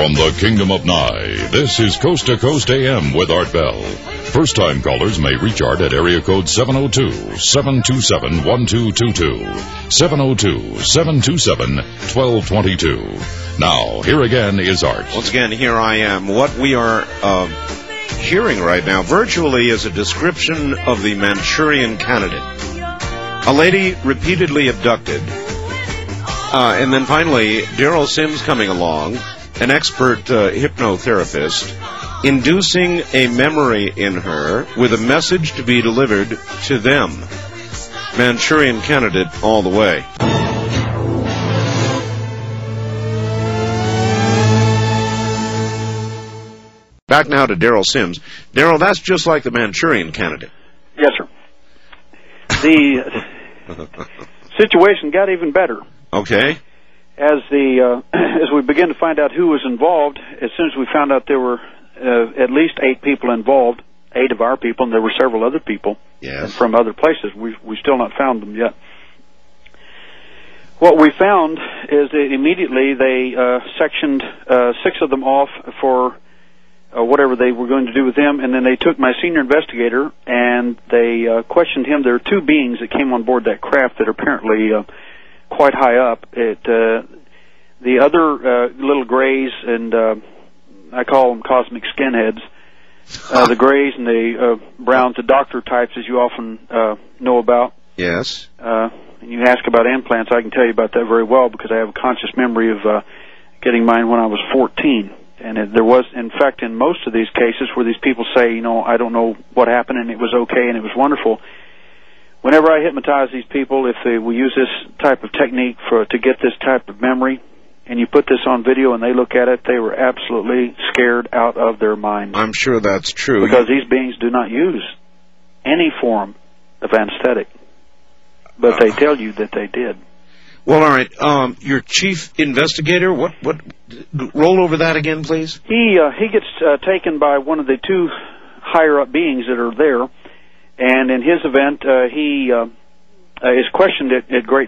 From the Kingdom of Nye, this is Coast to Coast AM with Art Bell. First-time callers may reach Art at area code 702-727-1222. 702-727-1222. Now, here again is Art. Once again, here I am. What we are hearing right now virtually is a description of the Manchurian Candidate. A lady repeatedly abducted. And then finally, Daryl Sims coming along, an expert hypnotherapist, inducing a memory in her with a message to be delivered to them. Manchurian Candidate all the way. Back now to Daryl Sims. Daryl, that's just like the Manchurian Candidate. Yes, sir. The situation got even better. Okay. As we began to find out who was involved, as soon as we found out there were at least 8 people involved, 8 of our people, and there were several other people from other places. We still not found them yet. What we found is that immediately they sectioned 6 of them off for whatever they were going to do with them, and then they took my senior investigator and they questioned him. There are 2 beings that came on board that craft that are apparently quite high up. The other little grays, and I call them cosmic skinheads, the grays and the browns, the doctor types, as you often know about. Yes. And you ask about implants, I can tell you about that very well because I have a conscious memory of getting mine when I was 14. And there was, in fact, in most of these cases where these people say, I don't know what happened and it was okay and it was wonderful. Whenever I hypnotize these people, if they will use this type of technique to get this type of memory, and you put this on video and they look at it, they were absolutely scared out of their mind. I'm sure that's true. Because these beings do not use any form of anesthetic. But they tell you that they did. Well, all right. Your chief investigator, what? Roll over that again, please. He gets taken by one of the 2 higher up beings that are there, and in his event, he is questioned at great